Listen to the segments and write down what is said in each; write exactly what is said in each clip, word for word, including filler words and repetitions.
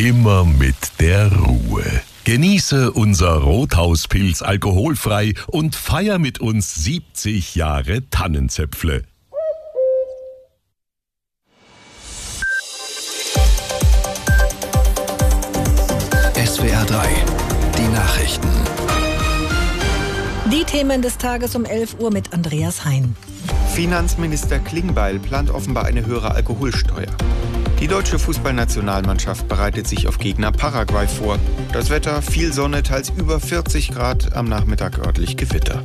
Immer mit der Ruhe. Genieße unser Rothauspilz alkoholfrei und feier mit uns siebzig Jahre Tannenzäpfle. S W R drei, die Nachrichten. Die Themen des Tages um elf Uhr mit Andreas Hein. Finanzminister Klingbeil plant offenbar eine höhere Alkoholsteuer. Die deutsche Fußballnationalmannschaft bereitet sich auf Gegner Paraguay vor. Das Wetter, viel Sonne, teils über vierzig Grad, am Nachmittag örtlich Gewitter.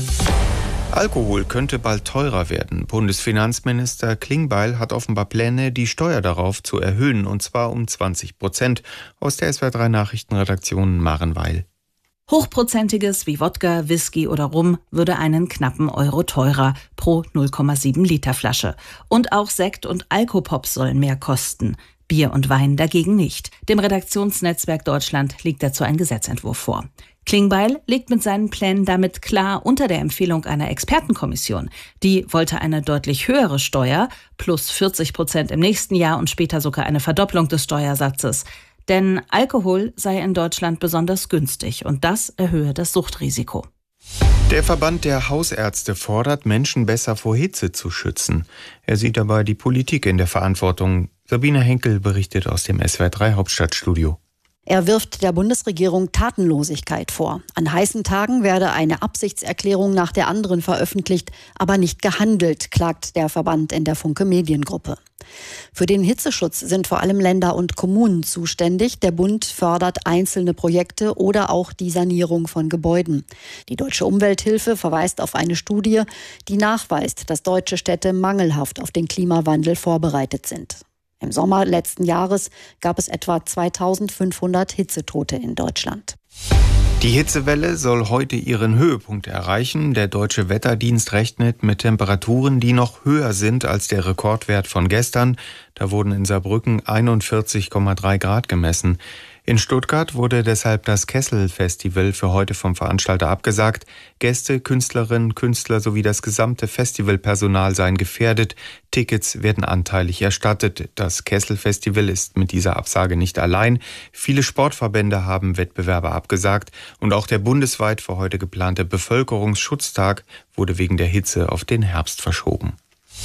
Alkohol könnte bald teurer werden. Bundesfinanzminister Klingbeil hat offenbar Pläne, die Steuer darauf zu erhöhen, und zwar um zwanzig Prozent. Aus der S W R drei Nachrichtenredaktion Maren Weil. Hochprozentiges wie Wodka, Whisky oder Rum würde einen knappen Euro teurer pro null Komma sieben Liter Flasche. Und auch Sekt und Alkopops sollen mehr kosten. Bier und Wein dagegen nicht. Dem Redaktionsnetzwerk Deutschland liegt dazu ein Gesetzentwurf vor. Klingbeil liegt mit seinen Plänen damit klar unter der Empfehlung einer Expertenkommission. Die wollte eine deutlich höhere Steuer, plus vierzig Prozent im nächsten Jahr und später sogar eine Verdopplung des Steuersatzes. Denn Alkohol sei in Deutschland besonders günstig und das erhöhe das Suchtrisiko. Der Verband der Hausärzte fordert, Menschen besser vor Hitze zu schützen. Er sieht dabei die Politik in der Verantwortung. Sabine Henkel berichtet aus dem S W R drei Hauptstadtstudio. Er wirft der Bundesregierung Tatenlosigkeit vor. An heißen Tagen werde eine Absichtserklärung nach der anderen veröffentlicht, aber nicht gehandelt, klagt der Verband in der Funke Mediengruppe. Für den Hitzeschutz sind vor allem Länder und Kommunen zuständig. Der Bund fördert einzelne Projekte oder auch die Sanierung von Gebäuden. Die Deutsche Umwelthilfe verweist auf eine Studie, die nachweist, dass deutsche Städte mangelhaft auf den Klimawandel vorbereitet sind. Im Sommer letzten Jahres gab es etwa zweitausendfünfhundert Hitzetote in Deutschland. Die Hitzewelle soll heute ihren Höhepunkt erreichen. Der Deutsche Wetterdienst rechnet mit Temperaturen, die noch höher sind als der Rekordwert von gestern. Da wurden in Saarbrücken einundvierzig Komma drei Grad gemessen. In Stuttgart wurde deshalb das Kessel-Festival für heute vom Veranstalter abgesagt. Gäste, Künstlerinnen, Künstler sowie das gesamte Festivalpersonal seien gefährdet. Tickets werden anteilig erstattet. Das Kessel-Festival ist mit dieser Absage nicht allein. Viele Sportverbände haben Wettbewerbe abgesagt. Und auch der bundesweit für heute geplante Bevölkerungsschutztag wurde wegen der Hitze auf den Herbst verschoben.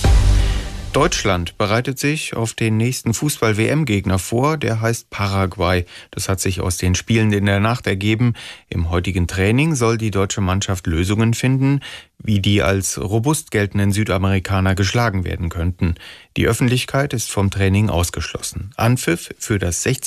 Deutschland bereitet sich auf den nächsten Fußball-W M-Gegner vor, der heißt Paraguay. Das hat sich aus den Spielen in der Nacht ergeben. Im heutigen Training soll die deutsche Mannschaft Lösungen finden, wie die als robust geltenden Südamerikaner geschlagen werden könnten. Die Öffentlichkeit ist vom Training ausgeschlossen. Anpfiff für das sechzehnte